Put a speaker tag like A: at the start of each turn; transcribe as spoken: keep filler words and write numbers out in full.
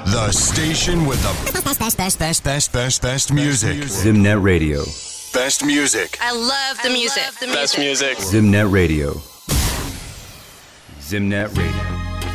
A: The station with the best, best, best, best, best, best, best music.
B: Zimnet Radio.
A: Best music.
C: I love the music.
D: Best music.
B: Zimnet Radio. Zimnet Radio.